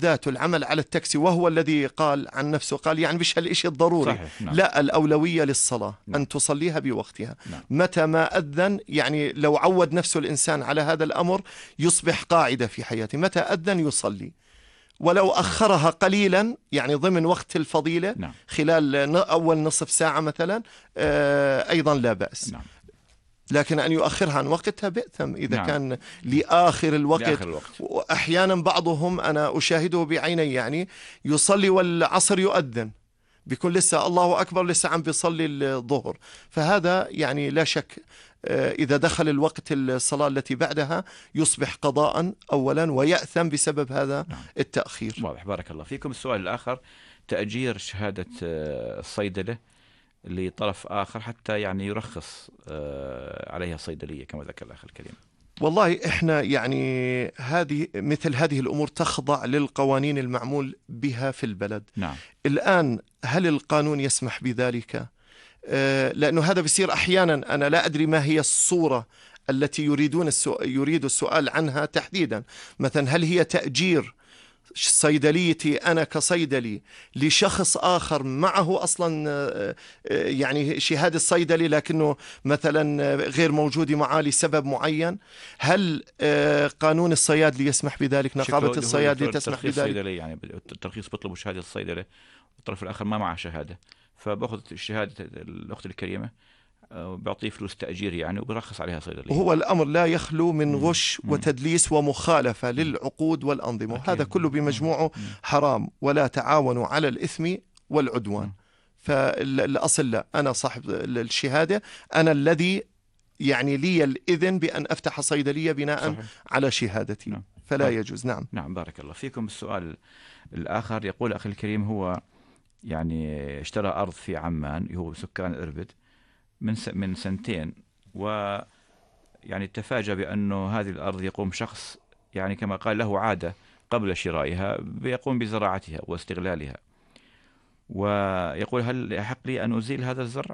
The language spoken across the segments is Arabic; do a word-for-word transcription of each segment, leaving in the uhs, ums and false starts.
بالذات العمل على التاكسي، وهو الذي قال عن نفسه، قال يعني مش هالإشي الضروري. صحيح. نعم. لا، الأولوية للصلاة. نعم. أن تصليها بوقتها. نعم. متى ما أذن، يعني لو عود نفسه الإنسان على هذا الأمر يصبح قاعدة في حياته، متى أذن يصلي، ولو أخرها قليلا يعني ضمن وقت الفضيلة. نعم. خلال أول نصف ساعة مثلا أيضا لا بأس. نعم. لكن أن يؤخرها عن وقتها بئثم إذا نعم. كان لآخر الوقت. لآخر الوقت. وأحيانا بعضهم أنا أشاهده بعيني يعني يصلي والعصر يؤذن، بيكون لسه الله أكبر لسه عم بيصلي الظهر. فهذا يعني لا شك إذا دخل الوقت الصلاة التي بعدها يصبح قضاء أولا، ويأثم بسبب هذا نعم. التأخير. واضح. بارك الله فيكم. السؤال الآخر: تأجير شهادة الصيدلة لطرف آخر حتى يعني يرخص عليها الصيدلية كما ذكر الأخ الكريم. والله إحنا يعني هذه مثل هذه الأمور تخضع للقوانين المعمول بها في البلد. نعم. الآن هل القانون يسمح بذلك؟ آه لأنه هذا بيصير أحيانا، أنا لا أدري ما هي الصورة التي يريدون السؤال يريد السؤال عنها تحديدا. مثلا هل هي تأجير صيدليتي أنا كصيدلي لشخص آخر معه أصلا يعني شهادة صيدلي لكنه مثلا غير موجود معه لسبب معين؟ هل قانون الصيادلة يسمح بذلك؟ نقابة الصيادلة تسمح بذلك؟ يعني الترخيص بيطلبوا شهادة الصيدلة والطرف الآخر ما معه شهادة، فبأخذ الشهادة الأخت الكريمة بيعطيه فلوس تأجير يعني وبيرخص عليها صيدلية. وهو الأمر لا يخلو من غش وتدليس ومخالفة للعقود والأنظمة. أكيد. هذا كله بمجموعه حرام، ولا تعاونوا على الإثم والعدوان. فالأصل لا، أنا صاحب الشهادة، أنا الذي يعني لي الإذن بأن أفتح صيدلية بناء صحيح. على شهادتي. نعم. فلا يجوز. نعم. نعم. بارك الله فيكم. السؤال الآخر يقول أخي الكريم: هو يعني اشترى أرض في عمان، هو سكان إربد، من من سنتين، ويعني تفاجأ بأنه هذه الأرض يقوم شخص يعني كما قال له عادة قبل شرائها بيقوم بزراعتها واستغلالها، ويقول: هل يحق لي أن أزيل هذا الزرع؟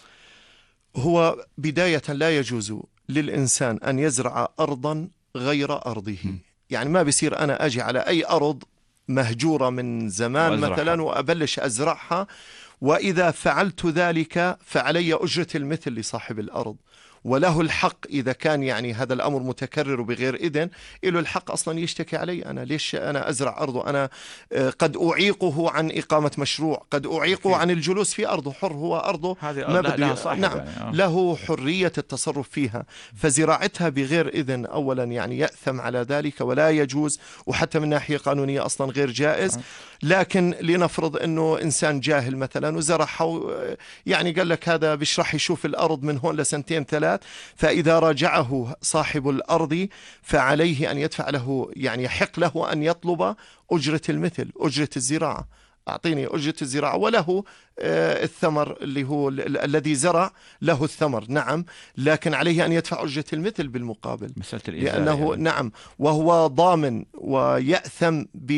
هو بداية لا يجوز للإنسان أن يزرع أرضا غير أرضه. م. يعني ما بيصير أنا أجي على أي أرض مهجورة من زمان وأزرعها. مثلا وأبلش أزرعها، وإذا فعلت ذلك فعلي أجرة المثل لصاحب الأرض، وله الحق إذا كان يعني هذا الأمر متكرر بغير إذن، له الحق أصلا يشتكي علي. أنا ليش أنا أزرع أرضه؟ أنا قد أعيقه عن إقامة مشروع، قد أعيقه عن الجلوس في أرضه، حر هو أرضه، ما بده. نعم. يعني. له حرية التصرف فيها، فزراعتها بغير إذن أولا يعني يأثم على ذلك ولا يجوز، وحتى من ناحية قانونية أصلا غير جائز. لكن لنفرض أنه إنسان جاهل مثلا وزرعها، يعني قال لك هذا مش راح يشوف الأرض من هون لسنتين ثلاث، فإذا راجعه صاحب الأرض فعليه أن يدفع له، يعني يحق له أن يطلب أجرة المثل، أجرة الزراعة. أعطيني أجرة الزراعة، وله الثمر اللي هو الذي زرع له الثمر. نعم. لكن عليه أن يدفع أجرة المثل بالمقابل، لأنه يعني. نعم. وهو ضامن ويأثم ب...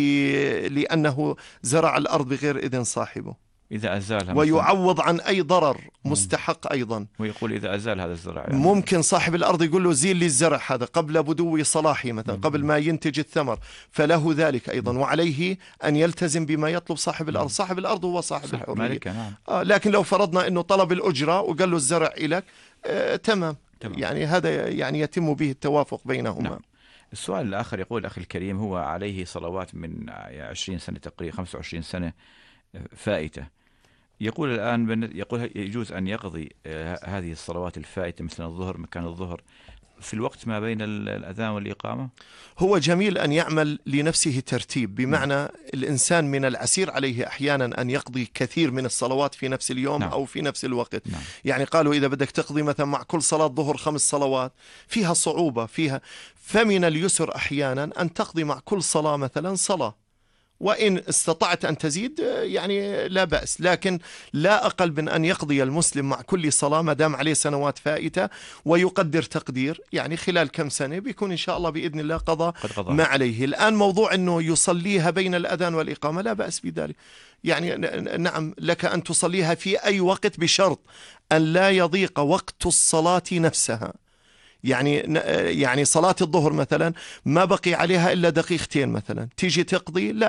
لأنه زرع الأرض بغير إذن صاحبه، إذا أزالها، ويعوض عن أي ضرر مستحق أيضا. ويقول إذا أزال هذا الزرع يعني. ممكن صاحب الأرض يقول له زيل لي الزرع هذا قبل بدو صلاحه مثلا، قبل ما ينتج الثمر، فله ذلك أيضا، وعليه أن يلتزم بما يطلب صاحب الأرض. صاحب الأرض هو صاحب الحرية. نعم. آه لكن لو فرضنا أنه طلب الأجرة وقال له الزرع إلك، آه تمام. تمام. يعني هذا يعني يتم به التوافق بينهما. نعم. السؤال الآخر يقول أخي الكريم: هو عليه صلوات من عشرين سنة تقريبا، خمسة وعشرين سنة فائتة. يقول الآن يقول يجوز أن يقضي هذه الصلوات الفائتة مثل الظهر مكان الظهر في الوقت ما بين الأذان والإقامة؟ هو جميل أن يعمل لنفسه ترتيب، بمعنى نعم. الإنسان من العسير عليه أحيانا أن يقضي كثير من الصلوات في نفس اليوم. نعم. أو في نفس الوقت. نعم. يعني قالوا إذا بدك تقضي مثلا مع كل صلاة ظهر خمس صلوات فيها صعوبة فيها، فمن اليسر أحيانا أن تقضي مع كل صلاة مثلا صلاة، وإن استطعت أن تزيد يعني لا بأس، لكن لا أقل من أن يقضي المسلم مع كل صلاة ما دام عليه سنوات فائتة، ويقدر تقدير يعني خلال كم سنة بيكون إن شاء الله بإذن الله قضى ما عليه. الآن موضوع أنه يصليها بين الأذان والإقامة لا بأس بذلك، يعني نعم لك أن تصليها في أي وقت بشرط أن لا يضيق وقت الصلاة نفسها. يعني يعني صلاة الظهر مثلا ما بقي عليها إلا دقيقتين مثلا، تيجي تقضي لا